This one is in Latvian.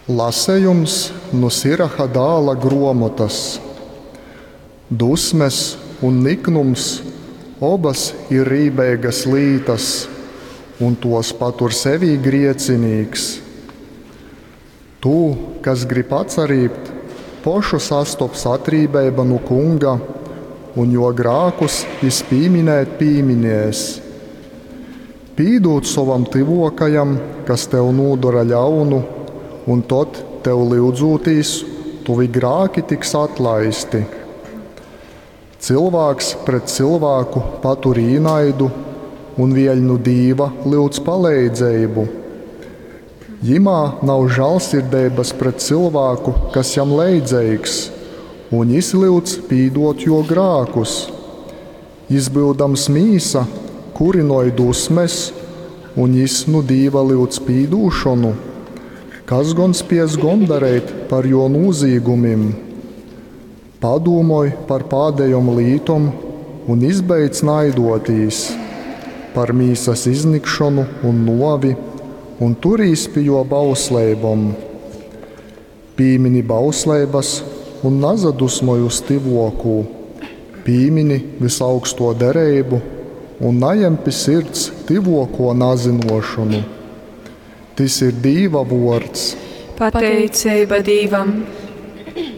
Lasējums no Siraha dāla gromotas. Dusmes un niknums obas ir rībēgas lītas, un tos patur sevī griecinīgs. Tu, kas grib atcerīt, pošu sastops atrībēba no kunga, un jo grākus izpīminēt pīminies. Pīdūt savam tivokajam, kas tev nodara ļaunu, un tot tev lyudzūtīs, tuvi grāki tiks atlaisti. Cilvēks pret cilvēku patur īnaidu, un vieļnu dīva lyudz palīdzību. Jimā nav žēlsirdības pret cilvēku, kas jam leidzīgs, un izlyudz pīdot jo grākus. Izbildams mīsa, kurinoja dusmes, un jis nu dīva lyudz pīdūšanu, kas gan spies gondarēt par jo nūzīgumim. Padomoj par pādējom lītom un izbeidz naidotīs, par mīsas iznikšanu un novi, un turīs pie jo bauslēbom. Pīmini bauslēbas un nazadusmoj uz tivokū, pīmini visaugsto dereibu un najam pi sirds tivoko nazinošanu. Tas ir Dīva vords. Pateicība Dīvam!